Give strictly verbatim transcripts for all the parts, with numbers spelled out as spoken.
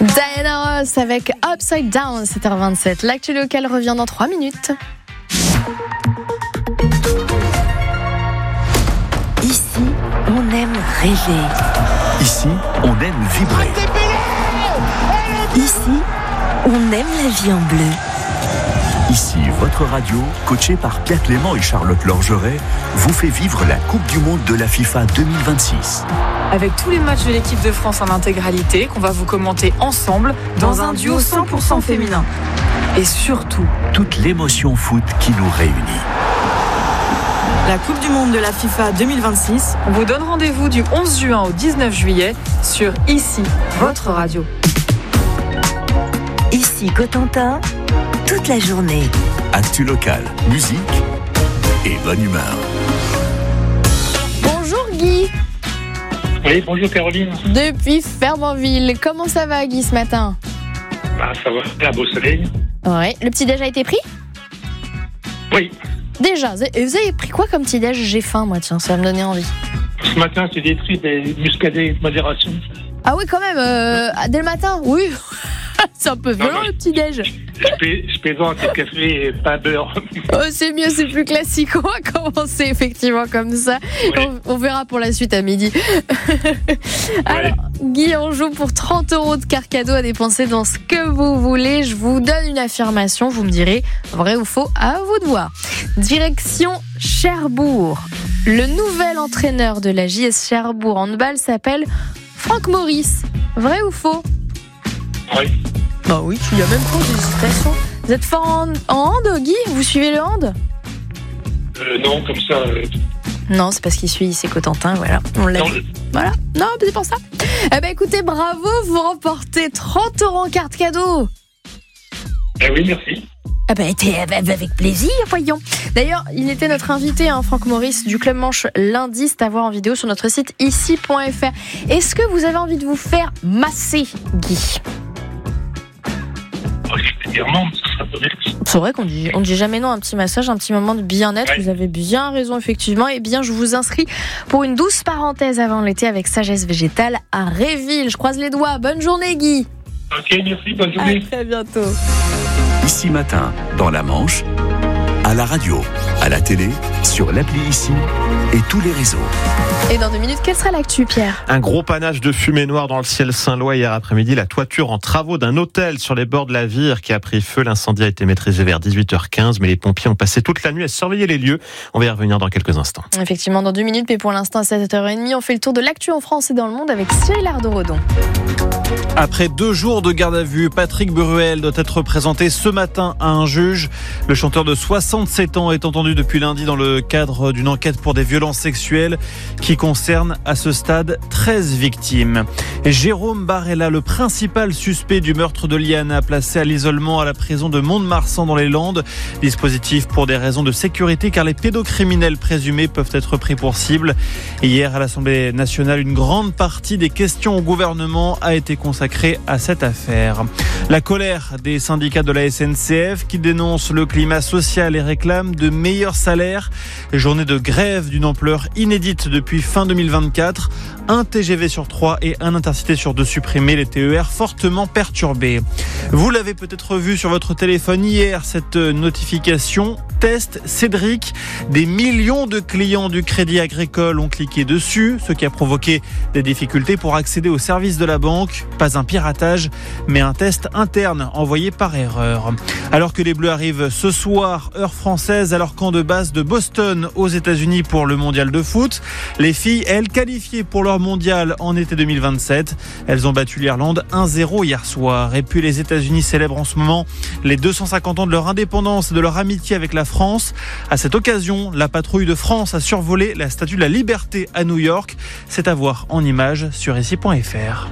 Diana Ross avec Upside Down, sept heures vingt-sept. L'actu local revient dans trois minutes. Ici, on aime rêver. Ici, on aime vibrer. Ici, on aime la vie en bleu. Ici, votre radio, coachée par Pierre Clément et Charlotte Lorgeret, vous fait vivre la Coupe du Monde de la FIFA deux mille vingt-six. Avec tous les matchs de l'équipe de France en intégralité, qu'on va vous commenter ensemble dans un duo cent pour cent féminin. Et surtout, toute l'émotion foot qui nous réunit. La Coupe du Monde de la FIFA deux mille vingt-six, on vous donne rendez-vous du onze juin au dix-neuf juillet sur Ici, votre radio. Ici, Cotentin, toute la journée. Actu locale, musique et bonne humeur. Bonjour Guy. Oui, bonjour Caroline. Depuis Fermanville, comment ça va Guy ce matin? Bah, ça va, c'est un beau soleil. Ouais, le petit déj a été pris? Oui. Déjà, et vous avez pris quoi comme petit déj? J'ai faim moi, tiens, ça va me donner envie. Ce matin, c'est des frites et muscadets, modération. Ah oui, quand même, euh, dès le matin, oui. C'est un peu violent le petit déj. Je plaisante, c'est café et pas beurre. Oh, c'est mieux, c'est plus classique. On va commencer effectivement comme ça. Ouais. On, on verra pour la suite à midi. Alors, Ouais. Guy, on joue pour trente euros de carte cadeau à dépenser dans ce que vous voulez. Je vous donne une affirmation. Vous me direz vrai ou faux, à vous de voir. Direction Cherbourg. Le nouvel entraîneur de la J S Cherbourg handball s'appelle Franck Maurice. Vrai ou faux? Oui. Bah oui, il n'y a même pas d'hésitation. Vous êtes fort en, en hand, Guy? Vous suivez le hand? Euh, non, comme ça. Euh... Non, c'est parce qu'il suit, c'est Cotentin, voilà. On l'a Non, vu. Voilà, non, c'est pour ça. Eh ben écoutez, bravo, vous remportez trente euros en carte cadeau. Eh oui, merci. Eh ben, avec plaisir, voyons. D'ailleurs, il était notre invité, hein, Franck Maurice, du Club Manche lundi. C'est à voir en vidéo sur notre site ici point f r. Est-ce que vous avez envie de vous faire masser, Guy? Oh, je peux dire non, mais ça sera pas bien. C'est vrai qu'on dit, on dit jamais non, un petit massage, un petit moment de bien-être. Ouais. Vous avez bien raison, effectivement. Eh bien, je vous inscris pour une douce parenthèse avant l'été avec Sagesse Végétale à Réville. Je croise les doigts. Bonne journée, Guy. Ok, merci, bonne À journée. très bientôt. Ici matin, dans la Manche, à la radio, à la télé, sur l'appli Ici et tous les réseaux. Et dans deux minutes, quelle sera l'actu, Pierre? Un gros panache de fumée noire dans le ciel saint-lois hier après-midi. La toiture en travaux d'un hôtel sur les bords de la Vire qui a pris feu. L'incendie a été maîtrisé vers dix-huit heures quinze, mais les pompiers ont passé toute la nuit à surveiller les lieux. On va y revenir dans quelques instants. Effectivement, dans deux minutes, mais pour l'instant, à sept heures trente, on fait le tour de l'actu en France et dans le monde avec Cyril Ardo-Redon. Après deux jours de garde à vue, Patrick Bruel doit être présenté ce matin à un juge. Le chanteur de soixante-sept ans est entendu depuis lundi dans le cadre d'une enquête pour des violences sexuelles qui concerne à ce stade treize victimes. Et Jérôme Barella, le principal suspect du meurtre de Liana, placé à l'isolement à la prison de Mont-de-Marsan dans les Landes. Dispositif pour des raisons de sécurité car les pédocriminels présumés peuvent être pris pour cible. Et hier à l'Assemblée nationale, une grande partie des questions au gouvernement a été consacrée à cette affaire. La colère des syndicats de la S N C F qui dénoncent le climat social et réclament de meilleurs salaires. Journée de grève d'une ampleur inédite depuis fin deux mille vingt-quatre. Un T G V sur trois et un Intercité sur deux supprimés, les T E R fortement perturbés. Vous l'avez peut-être vu sur votre téléphone hier, cette notification test Cédric. Des millions de clients du Crédit Agricole ont cliqué dessus, ce qui a provoqué des difficultés pour accéder au service de la banque. Pas un piratage, mais un test interne envoyé par erreur. Alors que les Bleus arrivent ce soir, heure française, à leur camp de base de Boston aux États-Unis pour le mondial de foot. Les filles, elles, qualifiées pour leur mondial en été deux mille vingt-sept. Elles ont battu l'Irlande un zéro hier soir. Et puis les États-Unis célèbrent en ce moment les deux cent cinquante ans de leur indépendance et de leur amitié avec la France. À cette occasion, la patrouille de France a survolé la Statue de la Liberté à New York. C'est à voir en images sur ici point f r.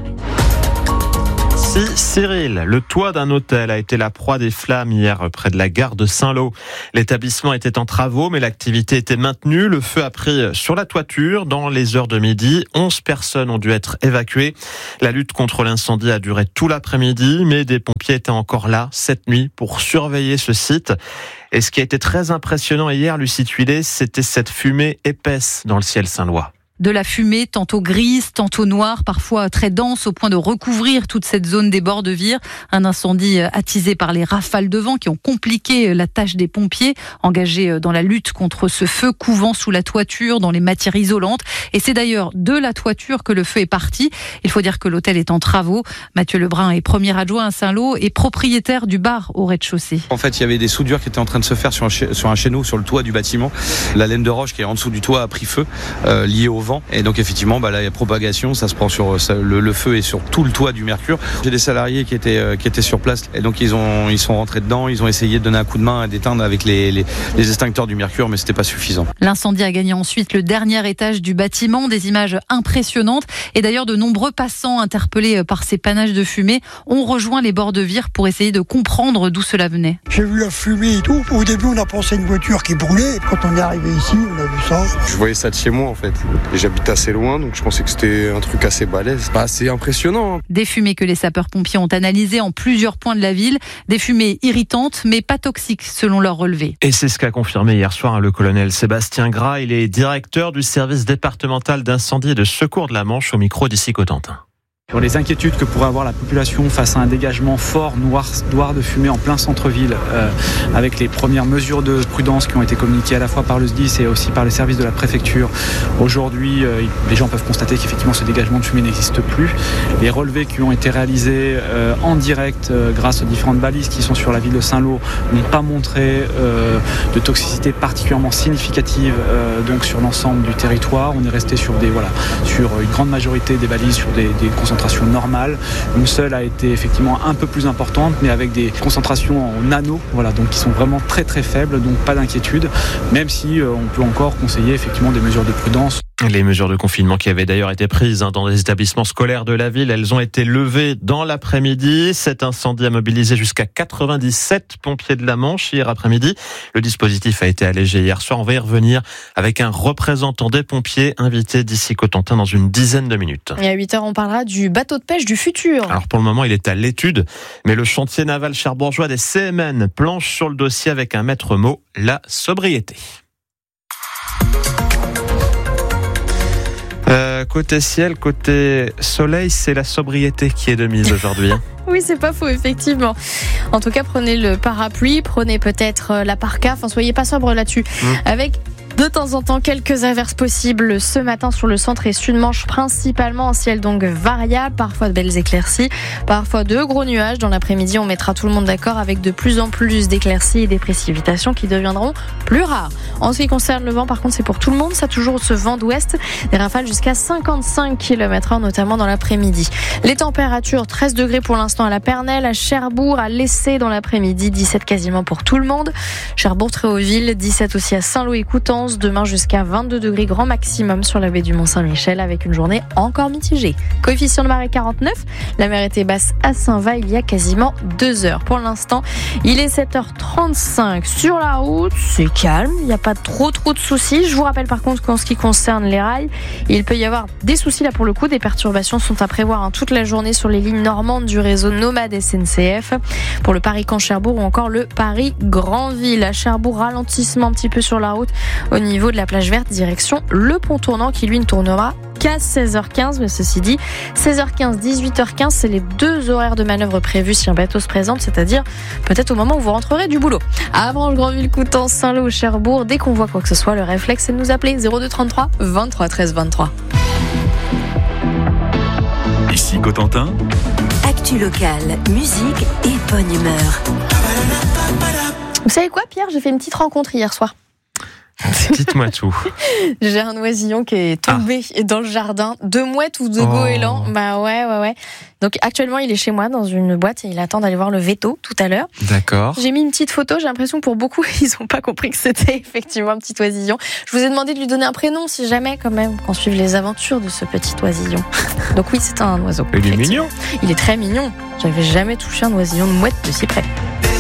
Si Cyril, le toit d'un hôtel a été la proie des flammes hier près de la gare de Saint-Lô. L'établissement était en travaux, mais l'activité était maintenue. Le feu a pris sur la toiture dans les heures de midi. onze personnes ont dû être évacuées. La lutte contre l'incendie a duré tout l'après-midi, mais des pompiers étaient encore là cette nuit pour surveiller ce site. Et ce qui a été très impressionnant hier, Lucie Tuilé, c'était cette fumée épaisse dans le ciel saint-lois. de la fumée, tantôt grise, tantôt noire, parfois très dense au point de recouvrir toute cette zone des bords de Vire. Un incendie attisé par les rafales de vent qui ont compliqué la tâche des pompiers engagés dans la lutte contre ce feu couvant sous la toiture, dans les matières isolantes. Et c'est d'ailleurs de la toiture que le feu est parti. Il faut dire que l'hôtel est en travaux. Mathieu Lebrun est premier adjoint à Saint-Lô et propriétaire du bar au rez-de-chaussée. En fait, il y avait des soudures qui étaient en train de se faire sur un, ch- sur un chéneau sur le toit du bâtiment. La laine de roche qui est en dessous du toit a pris feu, euh, lié au vent. Et donc effectivement, bah, là, il y a propagation, ça se prend sur ça, le, le feu est sur tout le toit du Mercure. J'ai des salariés qui étaient euh, qui étaient sur place et donc ils ont ils sont rentrés dedans, ils ont essayé de donner un coup de main à d'éteindre avec les, les les extincteurs du Mercure, mais c'était pas suffisant. L'incendie a gagné ensuite le dernier étage du bâtiment, des images impressionnantes et d'ailleurs de nombreux passants interpellés par ces panaches de fumée ont rejoint les bords de Vire pour essayer de comprendre d'où cela venait. J'ai vu la fumée et tout. Au début, on a pensé à une voiture qui brûlait. Quand on est arrivé ici, on a vu ça. Je voyais ça de chez moi en fait. Et j'habite assez loin, donc je pensais que c'était un truc assez balèze. Bah, c'est impressionnant. Des fumées que les sapeurs-pompiers ont analysées en plusieurs points de la ville. Des fumées irritantes, mais pas toxiques selon leur relevé. Et c'est ce qu'a confirmé hier soir le colonel Sébastien Gras. Il est directeur du service départemental d'incendie et de secours de la Manche au micro d'Ici Cotentin. Sur les inquiétudes que pourrait avoir la population face à un dégagement fort, noir, noir de fumée en plein centre-ville, euh, avec les premières mesures de prudence qui ont été communiquées à la fois par le S D I S et aussi par les services de la préfecture. Aujourd'hui, euh, les gens peuvent constater qu'effectivement ce dégagement de fumée n'existe plus. Les relevés qui ont été réalisés euh, en direct euh, grâce aux différentes balises qui sont sur la ville de Saint-Lô n'ont pas montré euh, de toxicité particulièrement significative euh, donc sur l'ensemble du territoire. On est resté sur des voilà sur une grande majorité des balises sur des, des concentrations normale. Une seule a été effectivement un peu plus importante, mais avec des concentrations en nano, voilà, donc qui sont vraiment très très faibles, donc pas d'inquiétude, même si euh, on peut encore conseiller effectivement des mesures de prudence. Les mesures de confinement qui avaient d'ailleurs été prises hein, dans les établissements scolaires de la ville, elles ont été levées dans l'après-midi. Cet incendie a mobilisé jusqu'à quatre-vingt-dix-sept pompiers de la Manche hier après-midi. Le dispositif a été allégé hier soir. On va y revenir avec un représentant des pompiers invité d'Ici Cotentin dans une dizaine de minutes. Et à huit heures, on parlera du bateau de pêche du futur. Alors pour le moment, il est à l'étude, mais le chantier naval cherbourgeois des C M N planche sur le dossier avec un maître mot, la sobriété. Euh, côté ciel, côté soleil, c'est la sobriété qui est de mise aujourd'hui. Oui, c'est pas faux, effectivement. En tout cas, prenez le parapluie, prenez peut-être la parka, enfin, soyez pas sobre là-dessus. Mmh. Avec de temps en temps, quelques averses possibles ce matin sur le centre et sud-Manche, principalement en ciel donc variable, parfois de belles éclaircies, parfois de gros nuages. Dans l'après-midi, on mettra tout le monde d'accord avec de plus en plus d'éclaircies et des précipitations qui deviendront plus rares. En ce qui concerne le vent, par contre, c'est pour tout le monde. Ça a toujours ce vent d'ouest, des rafales jusqu'à cinquante-cinq kilomètres heure, notamment dans l'après-midi. Les températures, treize degrés pour l'instant à la Pernelle, à Cherbourg, à l'Essai dans l'après-midi, dix-sept quasiment pour tout le monde. Cherbourg, Tréauville, dix-sept aussi à Saint-Lô et Coutances. Demain jusqu'à vingt-deux degrés grand maximum sur la baie du Mont-Saint-Michel avec une journée encore mitigée. Coefficient de marée quarante-neuf. La mer était basse à Saint-Va il y a quasiment deux heures. Pour l'instant, il est sept heures trente-cinq. Sur la route, c'est calme. Il n'y a pas trop trop de soucis. Je vous rappelle par contre qu'en ce qui concerne les rails, il peut y avoir des soucis là pour le coup. Des perturbations sont à prévoir hein, toute la journée sur les lignes normandes du réseau Nomade S N C F. Pour le Paris-Caen-Cherbourg ou encore le Paris-Granville. À Cherbourg, ralentissement un petit peu sur la route au niveau de la plage verte, direction le pont tournant qui lui ne tournera qu'à seize heures quinze, mais ceci dit, seize heures quinze, dix-huit heures quinze, c'est les deux horaires de manœuvre prévus si un bateau se présente, c'est-à-dire peut-être au moment où vous rentrerez du boulot. À Avranches, Grandville, Coutances, Saint-Lô, Cherbourg, dès qu'on voit quoi que ce soit, le réflexe c'est de nous appeler zéro deux trente-trois vingt-trois treize vingt-trois. Ici Cotentin. Actu locale, musique et bonne humeur. Vous savez quoi, Pierre? J'ai fait une petite rencontre hier soir. Dites-moi tout. J'ai un oisillon qui est tombé ah. dans le jardin. Deux mouettes ou deux oh. goélands. Bah ouais, ouais, ouais. Donc actuellement, il est chez moi dans une boîte et il attend d'aller voir le veto tout à l'heure. D'accord. J'ai mis une petite photo. J'ai l'impression que pour beaucoup, ils n'ont pas compris que c'était effectivement un petit oisillon. Je vous ai demandé de lui donner un prénom, si jamais, quand même, qu'on suive les aventures de ce petit oisillon. Donc oui, c'est un oiseau. Il est mignon. Il est très mignon. J'avais jamais touché un oisillon de mouette de si près.